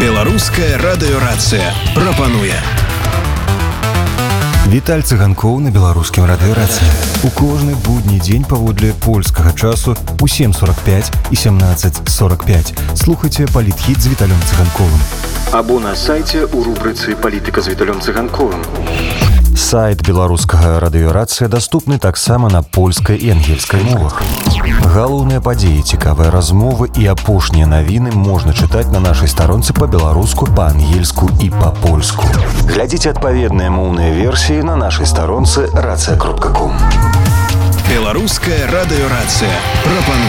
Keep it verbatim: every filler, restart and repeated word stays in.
Беларуская радыёрацыя прапануе. Віталь Цыганкоў на беларускім радыёрацыі. У кожны будні дзень паводле польскага часу у сем сорок пять і семнадцать сорок пять слухайце палітхіт з Віталем Цыганковым. Або на сайце у рубрыцы «Палітыка з Віталем Цыганковым». Сайт беларускага радыёрацыя даступны таксама на польскай і ангельскай мовах. Галоўныя падзеі, цікавыя размовы і апошнія навіны можна чытаць на нашай старонцы па-беларуску, па-ангельску і па-польску. Глядзіце адпаведныя моўныя версіі на нашай старонцы рацыя кропка ком. Беларуская радыёрацыя прапануе.